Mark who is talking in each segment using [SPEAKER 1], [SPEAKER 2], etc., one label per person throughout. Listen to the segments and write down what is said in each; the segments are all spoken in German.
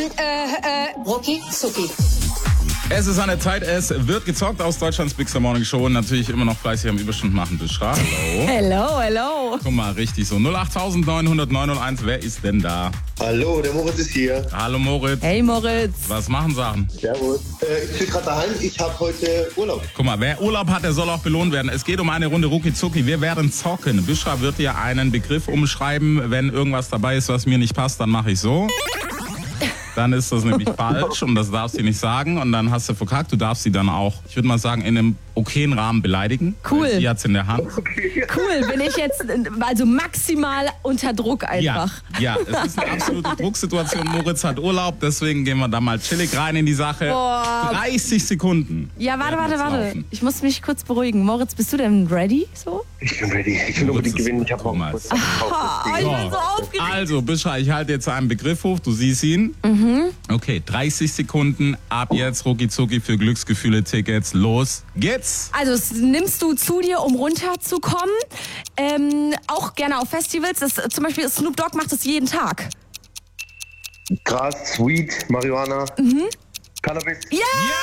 [SPEAKER 1] Rucki Zucki.
[SPEAKER 2] Es ist an der Zeit, es wird gezockt aus Deutschlands Big Star Morning Show und natürlich immer noch fleißig am Überstunden machen. Bishra, hallo.
[SPEAKER 3] Hello.
[SPEAKER 2] Guck mal, richtig so. 08900 wer ist denn da?
[SPEAKER 4] Hallo, der Moritz ist hier.
[SPEAKER 2] Hallo Moritz.
[SPEAKER 3] Hey Moritz.
[SPEAKER 2] Was machen Sachen?
[SPEAKER 4] Servus. Ich bin gerade daheim, ich habe heute Urlaub.
[SPEAKER 2] Guck mal, wer Urlaub hat, der soll auch belohnt werden. Es geht um eine Runde Rucki Zucki. Wir werden zocken. Bishra wird dir einen Begriff umschreiben. Wenn irgendwas dabei ist, was mir nicht passt, dann mache ich so. Dann ist das nämlich falsch und das darfst du nicht sagen und dann hast du verkackt. Du darfst sie dann auch, ich würde mal sagen, in einem okayen Rahmen beleidigen.
[SPEAKER 3] Cool.
[SPEAKER 2] Sie hat's in der Hand.
[SPEAKER 3] Cool, bin ich jetzt also maximal unter Druck einfach.
[SPEAKER 2] Ja, es ist eine absolute Drucksituation. Moritz hat Urlaub, deswegen gehen wir da mal chillig rein in die Sache.
[SPEAKER 3] Boah.
[SPEAKER 2] 30 Sekunden.
[SPEAKER 3] Ja, warte.
[SPEAKER 2] laufen.
[SPEAKER 3] Ich muss mich kurz beruhigen. Moritz, bist du denn ready so?
[SPEAKER 4] Ich bin ready, ich will unbedingt gewinnen. Ich habe auch
[SPEAKER 2] Thomas.
[SPEAKER 3] Ich bin so aufgeregt.
[SPEAKER 2] Also, Bishra, ich halte jetzt einen Begriff hoch, du siehst ihn. Okay, 30 Sekunden, ab jetzt Rucki Zucki für Glücksgefühle-Tickets. Los geht's!
[SPEAKER 3] Also das nimmst du zu dir, um runterzukommen. Auch gerne auf Festivals. Zum Beispiel Snoop Dogg macht das jeden Tag.
[SPEAKER 4] Gras, Weed, Marihuana, Cannabis.
[SPEAKER 3] Ja!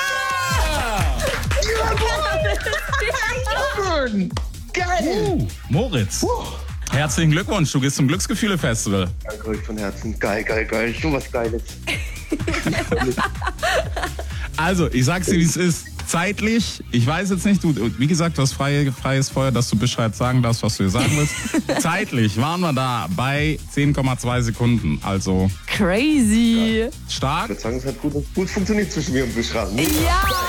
[SPEAKER 4] Geil!
[SPEAKER 2] Moritz, herzlichen Glückwunsch, du gehst zum Glücksgefühle-Festival.
[SPEAKER 4] Danke euch von Herzen. Geil. So was Geiles.
[SPEAKER 2] Also, ich sag's dir, wie es ist. Zeitlich, ich weiß jetzt nicht, du, wie gesagt, du hast freies Feuer, dass du Bescheid sagen darfst, was du hier sagen willst. Zeitlich waren wir da bei 10,2 Sekunden, also
[SPEAKER 3] Crazy.
[SPEAKER 2] stark.
[SPEAKER 4] Ich würde sagen, es hat gut funktioniert zwischen mir und Bishra.
[SPEAKER 3] Ja!